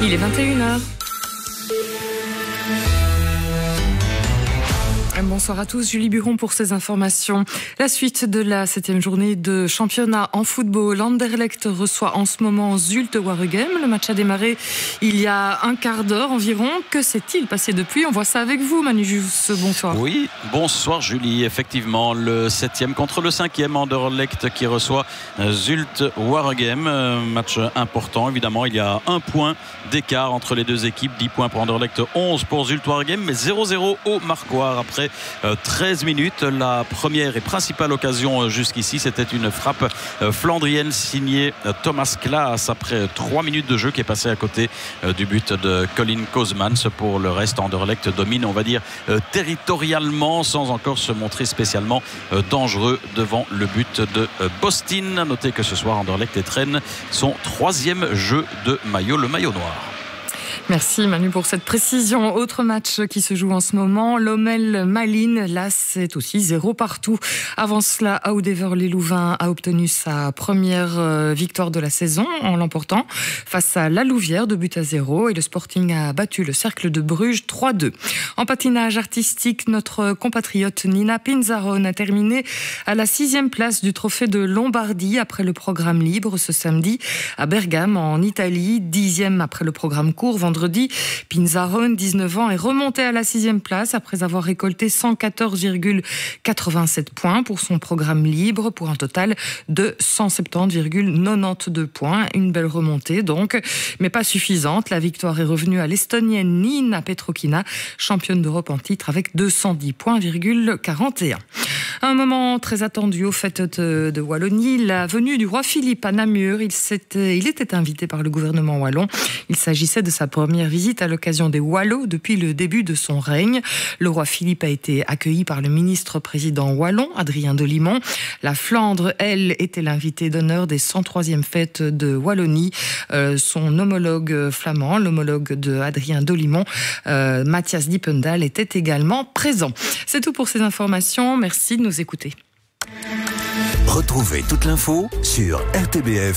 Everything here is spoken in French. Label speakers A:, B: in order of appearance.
A: Il est 21h. Bonsoir à tous, Julie Buron pour ces informations. La suite de la 7e journée de championnat en football. Anderlecht reçoit en ce moment Zulte Waregem. Le match a démarré il y a un quart d'heure environ. Que s'est-il passé depuis ? On voit ça avec vous, Manu Jus. Bonsoir.
B: Oui, bonsoir Julie. Effectivement, le 7e contre le 5e. Anderlecht qui reçoit Zulte Waregem. Match important, évidemment. Il y a 1 point d'écart entre les deux équipes. 10 points pour Anderlecht, 11 pour Zulte Waregem. Mais 0-0 au marquoir après 13 minutes. La première et principale occasion jusqu'ici, c'était une frappe flandrienne signée Thomas Klaas après 3 minutes de jeu qui est passé à côté du but de Colin Kozmans. Pour le reste, Anderlecht domine, on va dire, territorialement, sans encore se montrer spécialement dangereux devant le but de Bostin. À noter que ce soir, Anderlecht étrenne son 3e jeu de maillot, le maillot noir.
A: Merci Manu pour cette précision. Autre match qui se joue en ce moment, Lommel Malines. Là, c'est aussi 0 partout. Avant cela, Oudever-les-Louvains a obtenu sa première victoire de la saison en l'emportant face à La Louvière, 2-0. Et le Sporting a battu le Cercle de Bruges 3-2. En patinage artistique, notre compatriote Nina Pinzarone a terminé à la 6e place du Trophée de Lombardie après le programme libre ce samedi à Bergame en Italie. 10e après le programme court vendredi. Pinzarone, 19 ans, est remonté à la 6e place après avoir récolté 114,87 points pour son programme libre pour un total de 170,92 points. Une belle remontée donc, mais pas suffisante. La victoire est revenue à l'Estonienne Nina Petrokina, championne d'Europe en titre avec 210,41 points. Un moment très attendu au Fêtes de Wallonie, la venue du roi Philippe à Namur. Il était invité par le gouvernement wallon. Il s'agissait de sa première visite à l'occasion des Wallos depuis le début de son règne. Le roi Philippe a été accueilli par le ministre-président wallon, Adrien Dolimon. La Flandre, elle, était l'invitée d'honneur des 103e fêtes de Wallonie. Son homologue flamand, l'homologue de Adrien Dolimon, Mathias Diependahl, était également présent. C'est tout pour ces informations. Merci de nous écouter.
C: Retrouvez toute l'info sur RTBF.